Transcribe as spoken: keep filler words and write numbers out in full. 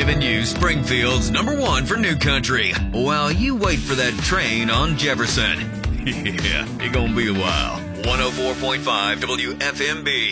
giving you Springfield's number one for New Country while you wait for that train on Jefferson. Yeah, it's gonna be a while. one oh four point five W F M B.